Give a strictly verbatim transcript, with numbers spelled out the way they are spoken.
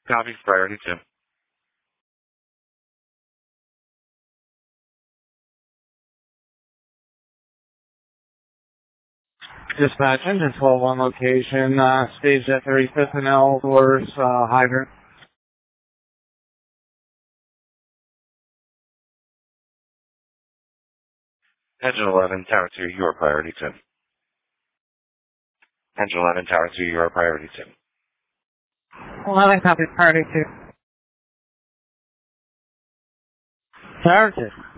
Copy, priority two. Dispatch, engine twelve on location, uh, staged at thirty-fifth and L, doors, uh, hydrant. Engine eleven, Tower two, you are priority two. Engine eleven, Tower two, you are priority two. eleven, copy, priority two. Tower two.